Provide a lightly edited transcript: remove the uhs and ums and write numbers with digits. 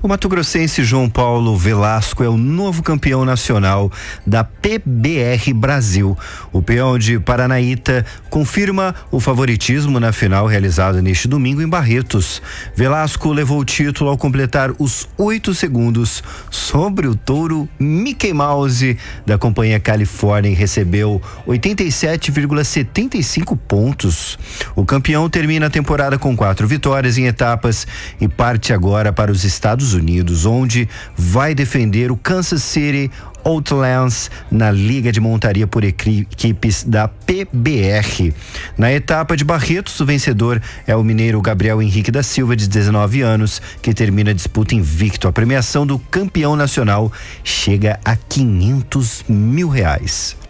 O mato-grossense João Paulo Velasco é o novo campeão nacional da PBR Brasil. O peão de Paranaíta confirma o favoritismo na final realizada neste domingo em Barretos. Velasco levou o título ao completar os 8 segundos sobre o touro Mickey Mouse da companhia Califórnia e recebeu 87,75 pontos. O campeão termina a temporada com 4 vitórias em etapas e parte agora para os Estados Unidos, onde vai defender o Kansas City Outlands na Liga de Montaria por Equipes da PBR. Na etapa de Barretos, o vencedor é o mineiro Gabriel Henrique da Silva, de 19 anos, que termina a disputa invicto. A premiação do campeão nacional chega a R$500 mil.